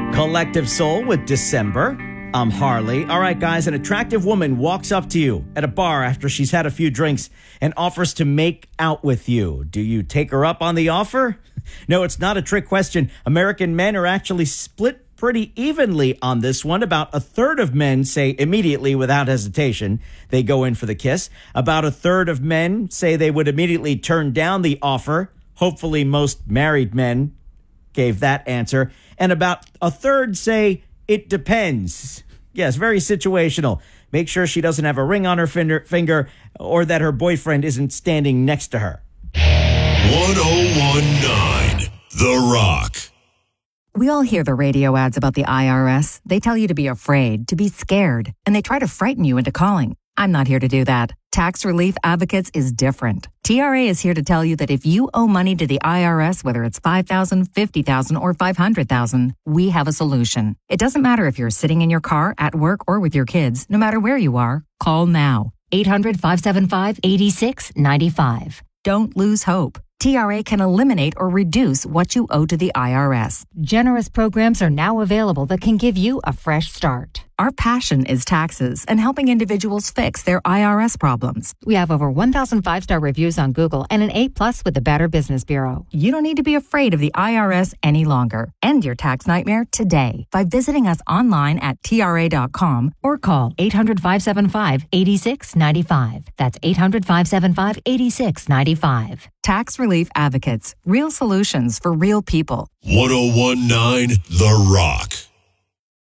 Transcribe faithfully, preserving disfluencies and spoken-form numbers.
Collective Soul with December. I'm Harley. All right, guys, an attractive woman walks up to you at a bar after she's had a few drinks and offers to make out with you. Do you take her up on the offer? No, it's not a trick question. American men are actually split pretty evenly on this one. About a third of men say immediately, without hesitation, they go in for the kiss. About a third of men say they would immediately turn down the offer. Hopefully, most married men gave that answer. And about a third say it depends. Yes, very situational. Make sure she doesn't have a ring on her finger, finger or that her boyfriend isn't standing next to her. one oh one point nine The Rock. We all hear the radio ads about the I R S. They tell you to be afraid, to be scared, and they try to frighten you into calling. I'm not here to do that. Tax Relief Advocates is different. T R A is here to tell you that if you owe money to the I R S, whether it's five thousand dollars, fifty thousand dollars, or five hundred thousand dollars, we have a solution. It doesn't matter if you're sitting in your car, at work, or with your kids. No matter where you are, call now. eight hundred, five seven five, eight six nine five. Don't lose hope. T R A can eliminate or reduce what you owe to the I R S. Generous programs are now available that can give you a fresh start. Our passion is taxes and helping individuals fix their I R S problems. We have over one thousand five-star reviews on Google and an A plus with the Better Business Bureau. You don't need to be afraid of the I R S any longer. End your tax nightmare today by visiting us online at T R A dot com or call eight hundred, five seven five, eight six nine five. That's eight hundred, five seven five, eight six nine five. Tax Relief Advocates. Real solutions for real people. one oh one point nine The Rock.